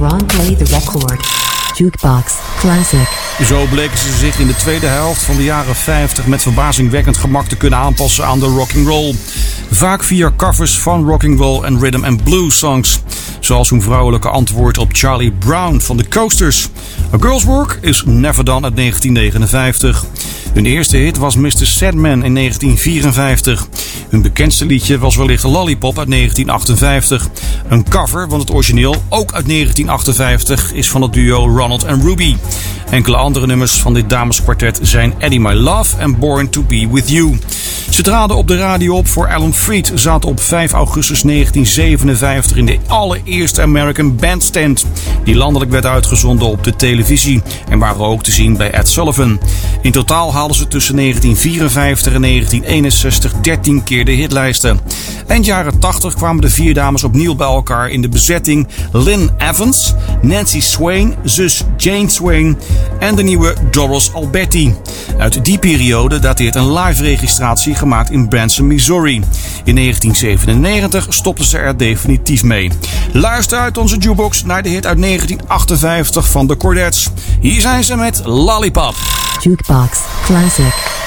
Ron play the record. Jukebox Classic. Zo bleken ze zich in de tweede helft van de jaren 50 met verbazingwekkend gemak te kunnen aanpassen aan de rock'n'roll. Vaak via covers van rock'n'roll en rhythm and blues songs. Zoals hun vrouwelijke antwoord op Charlie Brown van de Coasters. A Girl's Work is Never Done uit 1959. Hun eerste hit was Mr. Sandman in 1954. Hun bekendste liedje was wellicht Lollipop uit 1958. Een cover, want het origineel, ook uit 1958, is van het duo Ronald en Ruby. Enkele andere nummers van dit dameskwartet zijn Eddie My Love en Born to Be With You. Ze traden op de radio op voor Alan Freed, zaten op 5 augustus 1957 in de allereerste American Bandstand, die landelijk werd uitgezonden op de televisie en waren ook te zien bij Ed Sullivan. In totaal haalden ze tussen 1954 en 1961 13 keer de hitlijsten. Eind jaren 80 kwamen de 4 dames opnieuw bij elkaar in de bezetting Lynn Evans, Nancy Swain, zus Jane Swain en de nieuwe Doris Alberti. Uit die periode dateert een live registratie gemaakt in Branson, Missouri. In 1997 stopten ze er definitief mee. Luister uit onze jukebox naar de hit uit 1958 van de Chordettes. Hier zijn ze met Lollipop. Jukebox Classic.